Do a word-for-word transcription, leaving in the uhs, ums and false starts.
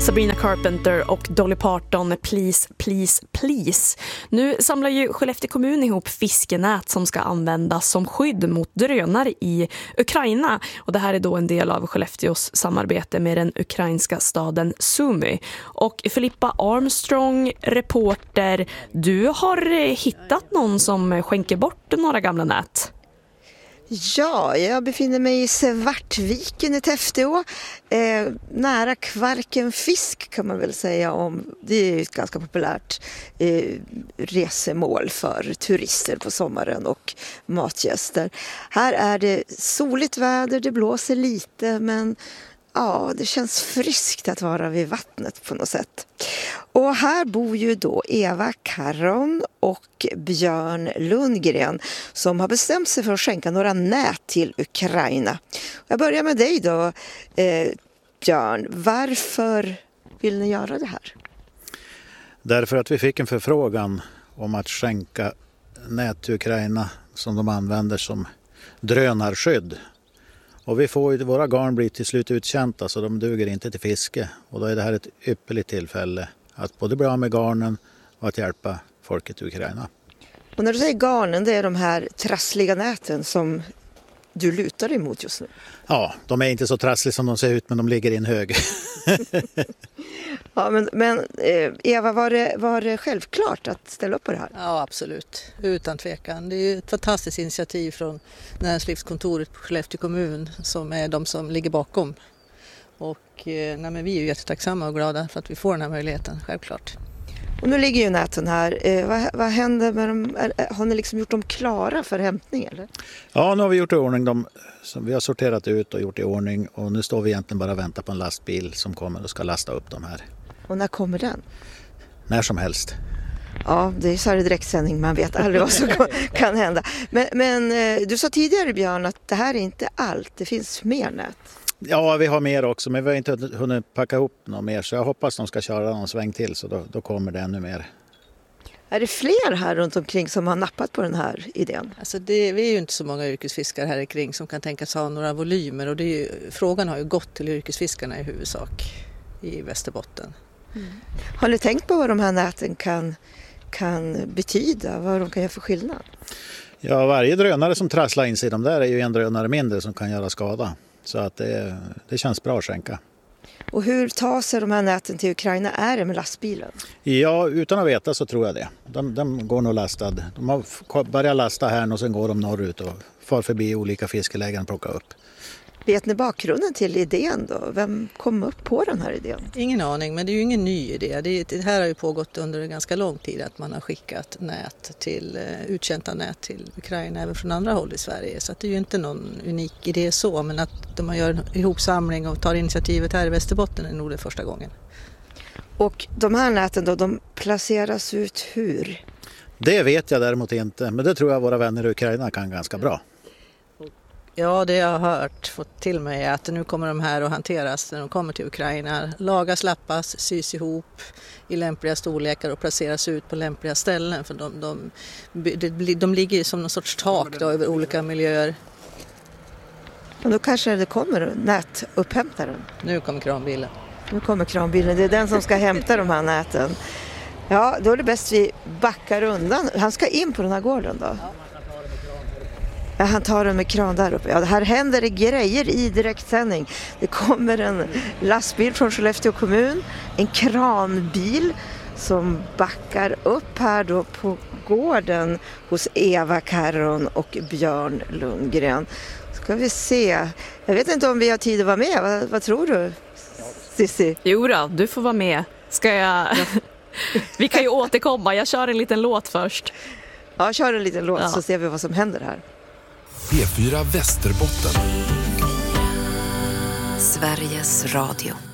Sabrina Carpenter och Dolly Parton, Please, Please, Please. Nu samlar ju Skellefteå kommun ihop fiskenät som ska användas som skydd mot drönare i Ukraina. Och det här är då en del av Skellefteås samarbete med den ukrainska staden Sumy. Och Filippa Armstrong, reporter, du har hittat någon som skänker bort några gamla nät. Ja, jag befinner mig i Svartviken i Täfteå, eh, nära Kvarken fisk kan man väl säga om. Det är ett ganska populärt eh, resemål för turister på sommaren och matgäster. Här är det soligt väder, det blåser lite men ja, det känns friskt att vara vid vattnet på något sätt. Och här bor ju då Eva Karron och Björn Lundgren som har bestämt sig för att skänka några nät till Ukraina. Jag börjar med dig då, eh, Björn. Varför vill ni göra det här? Därför att vi fick en förfrågan om att skänka nät till Ukraina som de använder som drönarskydd. Och vi får ju, våra garn blir till slut uttjänta så de duger inte till fiske. Och då är det här ett ypperligt tillfälle att både bli av med garnen och att hjälpa folket i Ukraina. Och när du säger garnen, det är de här trassliga näten som du lutar dig mot just nu? Ja, de är inte så trassliga som de ser ut men de ligger i en hög. Ja, men, men Eva, var det, var det självklart att ställa upp på det här? Ja, absolut. Utan tvekan. Det är ju ett fantastiskt initiativ från näringslivskontoret på Skellefteå kommun som är de som ligger bakom. Och nej, men vi är ju jättetacksamma och glada för att vi får den här möjligheten, självklart. Och nu ligger ju näten här. Eh, vad, vad händer med dem? Har ni liksom gjort dem klara för hämtning eller? Ja, nu har vi gjort i ordning dem. Som vi har sorterat ut och gjort i ordning. Och nu står vi egentligen bara och väntar på en lastbil som kommer och ska lasta upp dem här. Och när kommer den? När som helst. Ja, det är så här i direktsändning. Man vet aldrig vad som kan hända. Men, men du sa tidigare, Björn, att det här är inte allt. Det finns mer nät. Ja, vi har mer också, men vi har inte hunnit packa ihop något mer. Så jag hoppas de ska köra någon sväng till, så då, då kommer det ännu mer. Är det fler här runt omkring som har nappat på den här idén? Alltså det, vi är ju inte så många yrkesfiskare här kring som kan tänkas ha några volymer. Och det är ju, frågan har ju gått till yrkesfiskarna i huvudsak i Västerbotten. Mm. Har ni tänkt på vad de här näten kan, kan betyda? Vad de kan göra för skillnad? Ja, varje drönare som trasslar in sig i de där är ju en drönare mindre som kan göra skada. Så att det, det känns bra att skänka. Och hur tar sig de här näten till Ukraina? Är det med lastbilen? Ja, utan att veta så tror jag det. De, de går nog lastad. De har börjat lasta här och sen går de norrut och far förbi olika fiskelägen och plockar upp. Vet ni bakgrunden till idén då? Vem kom upp på den här idén? Ingen aning, men det är ju ingen ny idé. Det, det här har ju pågått under en ganska lång tid att man har skickat nät till, uttjänta nät till Ukraina även från andra håll i Sverige. Så att det är ju inte någon unik idé så, men att man gör en ihopsamling och tar initiativet här i Västerbotten är nog det första gången. Och de här näten då, de placeras ut hur? Det vet jag däremot inte, men det tror jag våra vänner i Ukraina kan ganska bra. Ja, det jag har hört, fått till mig är att nu kommer de här att hanteras när de kommer till Ukraina. Lagas, lappas, sys ihop i lämpliga storlekar och placeras ut på lämpliga ställen. För de, de, de, de ligger som någon sorts tak då, över olika miljöer. Och då kanske det kommer nätupphämtaren. Nu kommer kranbilen. Nu kommer kranbilen, det är den som ska hämta de här näten. Ja, då är det bäst vi backar undan. Han ska in på den här gården då. Ja, han tar den med kran där uppe. Ja, här händer det grejer i direktsändning. Det kommer en lastbil från Skellefteå kommun. En kranbil som backar upp här då på gården hos Eva Karron och Björn Lundgren. Ska vi se. Jag vet inte om vi har tid att vara med. Vad, vad tror du, Sissi? Jo då, du får vara med. Ska jag... Vi kan ju återkomma. Jag kör en liten låt först. Ja, kör en liten låt ja. Så ser vi vad som händer här. P fyra Västerbotten. Sveriges Radio.